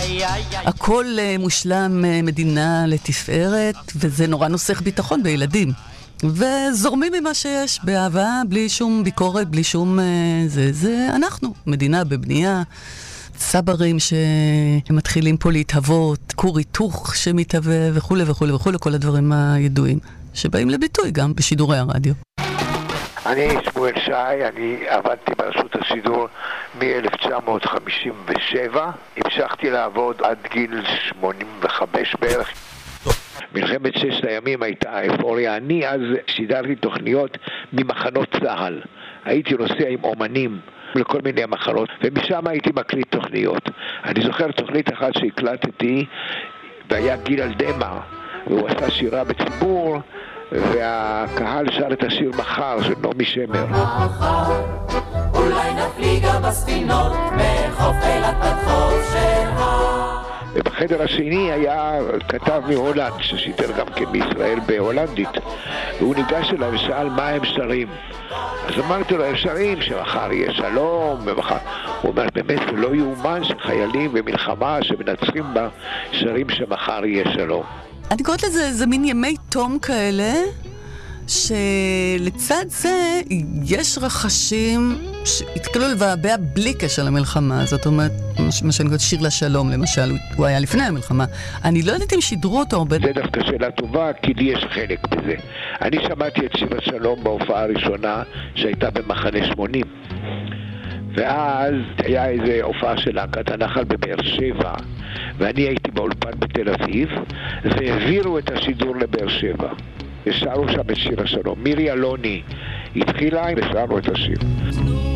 הכל מושלם, מדינה לתפארת, וזה נורא נוסח ביטחון בילדים. וזורמים ממה שיש, באהבה, בלי שום ביקורת, בלי שום... זה אנחנו, מדינה בבנייה, סברים שמתחילים פה להתהוות, כור היתוך שמתהווה וכו' וכו' וכו', כל הדברים הידועים, שבאים לביטוי גם בשידורי הרדיו. אני שמואל שי, אני עבדתי ברשות השידור מ-1957, המשכתי לעבוד עד גיל 85 בערך. מלחמת ששת הימים הייתה האפוריה. אני אז שידרתי תוכניות ממחנות צה"ל. הייתי נוסע עם אומנים לכל מיני מחנות, ומשם הייתי מקליט תוכניות. אני זוכר תוכנית אחת שהקלטתי, והיה גיל דמר, והוא עשה שירה בציבור, והקהל שר את השיר מחר של נעמי שמר. מחר אולי נפליגה בספינות מחוף אילת עד חוף שער. ובחדר השני היה כתב מהולנד ששידר גם כן בישראל בהולנדית, והוא ניגש אליי ושאל מה הם שרים. אז אמרתי לו, הם שרים שמחר יהיה שלום ומחר... הוא אומר, באמת זה לא יאומן שחיילים במלחמה שמנצחים בה שרים שמחר יהיה שלום. אני קוראת לזה, זה מין ימי תום כאלה, שלצד זה יש רחשים שהתקלו לבעבע בלי קשר למלחמה. זאת אומרת, מה שאני קוראת שיר לשלום למשל, הוא היה לפני המלחמה. אני לא יודעת אם שידרו אותו הרבה. זה דווקא שאלה טובה, כי לי יש חלק בזה. אני שמעתי את שיר השלום בהופעה הראשונה שהייתה במחנה 80. ואז היה איזה הופעה של להקת הנחל בבאר שבע, ואני הייתי באולפן בתל אביב, והעבירו את השידור לבאר שבע. ושרו שם את שיר השלום. מירי אלוני התחילה ושרו את השיר.